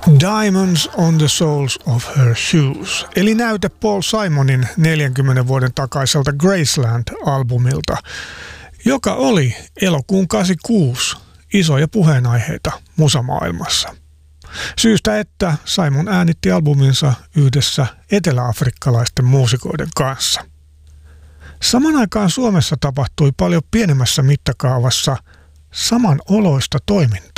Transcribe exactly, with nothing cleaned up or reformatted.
Diamonds on the Soles of Her Shoes, eli näyte Paul Simonin neljänkymmenen vuoden takaiselta Graceland-albumilta, joka oli elokuun kahdeksankymmentäkuusi isoja puheenaiheita musamaailmassa. Syystä, että Simon äänitti albuminsa yhdessä eteläafrikkalaisten muusikoiden kanssa. Saman aikaan Suomessa tapahtui paljon pienemmässä mittakaavassa samanoloista toimintaa.